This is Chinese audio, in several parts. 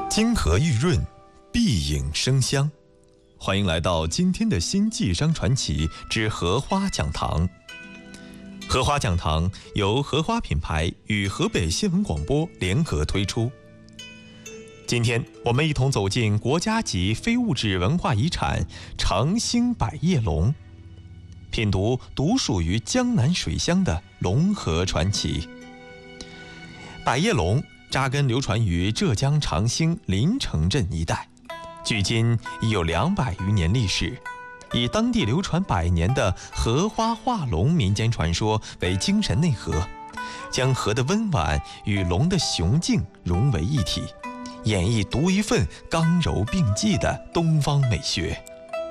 金河玉润，碧影生香。欢迎来到今天的新纪商传奇之荷花讲堂。荷花讲堂由荷花品牌与河北新闻广播联合推出。今天我们一同走进国家级非物质文化遗产长兴百叶龙，品读独属于江南水乡的龙河传奇。百叶龙扎根流传于浙江长兴临城镇一带，距今已有200余年历史，以当地流传100年的荷花画龙民间传说为精神内核，将荷的温婉与龙的雄劲融为一体，演绎独一份刚柔并济的东方美学。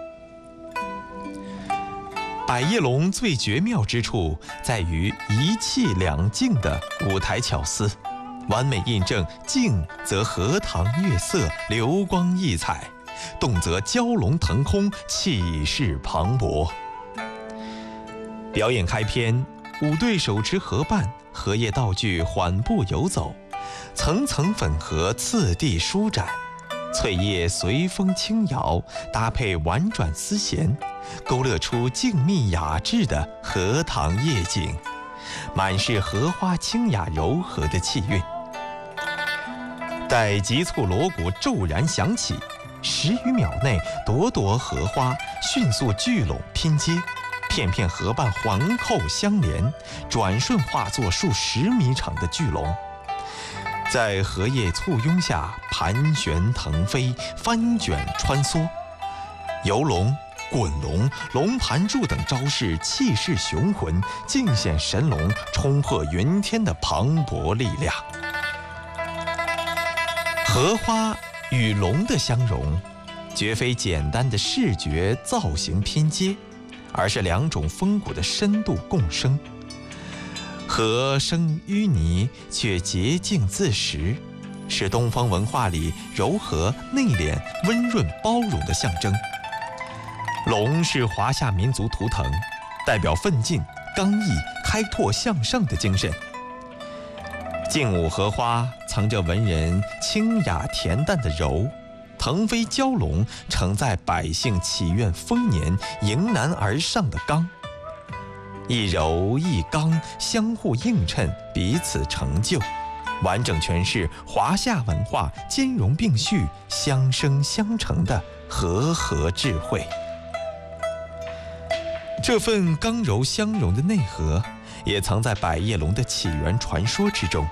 百叶龙最绝妙之处在于一气两静的舞台巧思，完美印证静则荷塘月色流光溢彩，动则蛟龙腾空气势磅礴。表演开篇，舞队手持荷瓣，荷叶道具缓步游走，层层粉荷次第舒展，翠叶随风轻摇，搭配婉转丝弦，勾勒出静谧雅致的荷塘夜景，满是荷花清雅柔和的气韵。待急促锣鼓骤然响起，10余秒内，朵朵荷花迅速聚拢拼接，片片荷瓣环扣相连，转瞬化作数10米长的巨龙，在荷叶簇拥下盘旋腾飞，翻卷穿梭，游龙、滚龙、龙盘柱等招式气势雄浑，尽显神龙冲破云天的磅礴力量。荷花与龙的相融，绝非简单的视觉造型拼接，而是2种风骨的深度共生。荷生淤泥，却洁净自实，是东方文化里柔和、内敛、温润、包容的象征。龙是华夏民族图腾，代表奋进、刚毅、开拓向上的精神。劲舞荷花藏着文人清雅恬淡的柔，腾飞蛟龙承载百姓祈愿丰年、迎难而上的刚。一柔一刚相互映衬，彼此成就，完整诠释华夏文化兼容并蓄、相生相成的和合智慧。这份刚柔相融的内核，也藏在百叶龙的起源传说之中。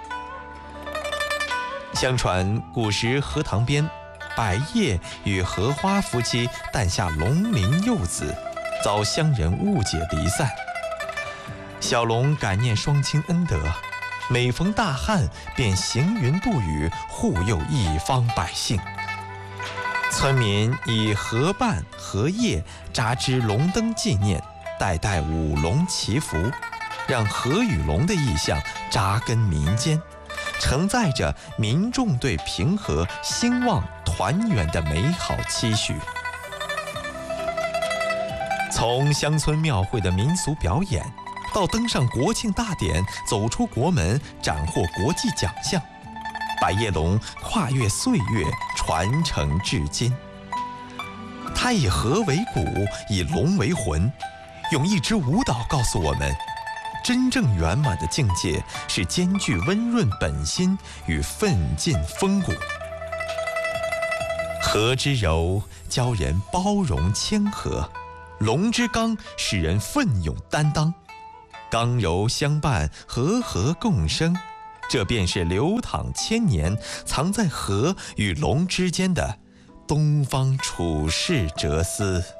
相传古时荷塘边，百叶与荷花夫妻诞下龙鳞幼子，遭乡人误解离散。小龙感念双亲恩德，每逢大旱便行云布雨，护佑一方百姓。村民以荷瓣、荷叶扎织龙灯纪念，代代舞龙祈福，让荷与龙的意象扎根民间，承载着民众对平和、兴旺、团圆的美好期许。从乡村庙会的民俗表演，到登上国庆大典，走出国门，斩获国际奖项，百叶龙跨越岁月，传承至今。它以荷为骨，以龙为魂，用一支舞蹈告诉我们，真正圆满的境界是兼具温润本心与奋进风骨。荷之柔教人包容谦和，龙之刚使人奋勇担当，刚柔相伴，和合共生，这便是流淌千年，藏在荷与龙之间的东方处世哲思。